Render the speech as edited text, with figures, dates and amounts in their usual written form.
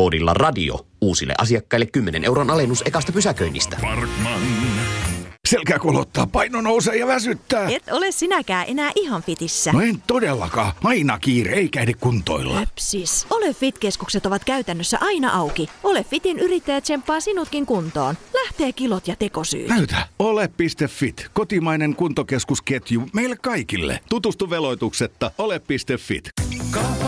Koodilla radio. Uusille asiakkaille 10 € alennus ekasta pysäköinnistä. Parkman. Selkä kolottaa, paino nousee ja väsyttää. Et ole sinäkään enää ihan fitissä. No en todellakaan. Aina kiire, eikä ehdi kuntoilla. Höpsis. Ole Fit-keskukset ovat käytännössä aina auki. Ole Fitin yrittäjä tsemppaa sinutkin kuntoon. Lähtee kilot ja tekosyyt. Näytä. Ole.fit. Kotimainen kuntokeskusketju meille kaikille. Tutustu veloituksetta. Ole.fit.